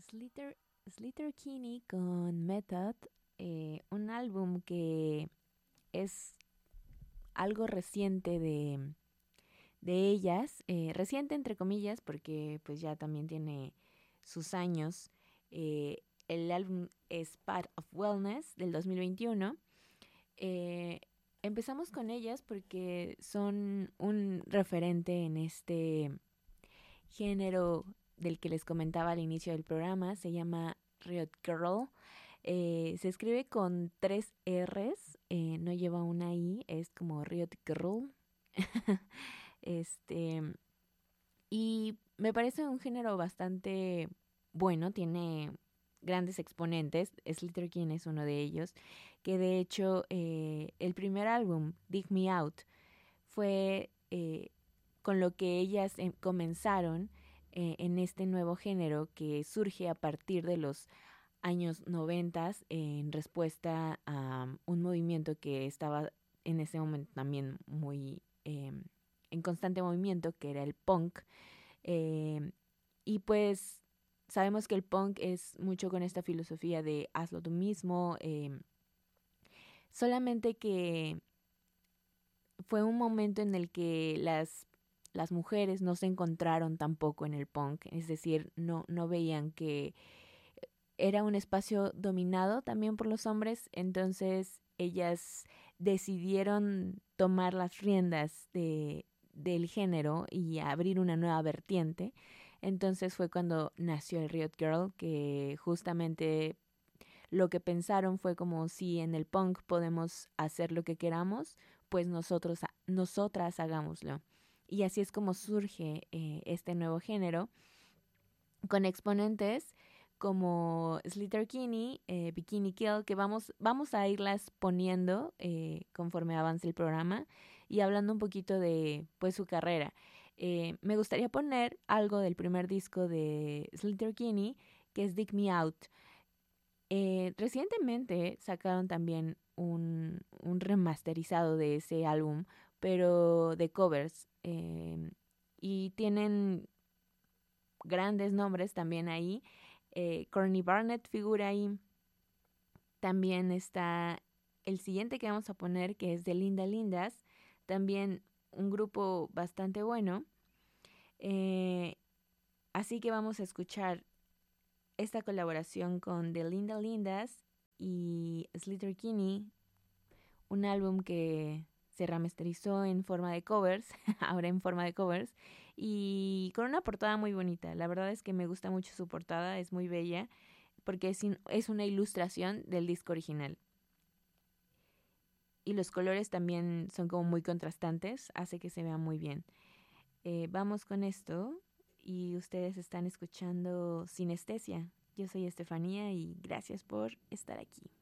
Slater, Slater Kinney con Method, un álbum que es algo reciente de ellas, reciente entre comillas porque pues ya también tiene sus años. El álbum es Part of Wellness del 2021. Eh, Empezamos con ellas porque son un referente en este género del que les comentaba al inicio del programa. Se llama Riot Girl. Se escribe con tres R's, no lleva una I, es como Riot Girl. este, y me parece un género bastante bueno, tiene grandes exponentes. Slater King es uno de ellos, que de hecho el primer álbum, Dig Me Out, fue con lo que ellas comenzaron en este nuevo género que surge a partir de los años 90 en respuesta a un movimiento que estaba en ese momento también muy en constante movimiento, que era el punk. eh, y pues sabemos que el punk es mucho con esta filosofía de hazlo tú mismo, solamente que fue un momento en el que las mujeres no se encontraron tampoco en el punk, es decir, no veían que era un espacio dominado también por los hombres, entonces ellas decidieron tomar las riendas del género y abrir una nueva vertiente. Entonces fue cuando nació el Riot Girl, que justamente lo que pensaron fue como si en el punk podemos hacer lo que queramos, pues nosotras hagámoslo. Y así es como surge este nuevo género, con exponentes como Slater Kinney, Bikini Kill, que vamos a irlas poniendo conforme avance el programa y hablando un poquito de pues su carrera. Me gustaría poner algo del primer disco de Slater Kinney, que es Dig Me Out. Recientemente sacaron también un remasterizado de ese álbum, pero de covers. Y tienen grandes nombres también ahí. Courtney Barnett figura ahí. También está el siguiente que vamos a poner, que es de Linda Lindas. También un grupo bastante bueno. Eh, Así que vamos a escuchar esta colaboración con The Linda Lindas y Slater Kinney, un álbum que se remasterizó en forma de covers, ahora en forma de covers, y con una portada muy bonita. La verdad es que me gusta mucho su portada, es muy bella, porque es una ilustración del disco original. Y los colores también son como muy contrastantes, hace que se vea muy bien. Vamos con esto y ustedes están escuchando Sinestesia. Yo soy Estefanía y gracias por estar aquí.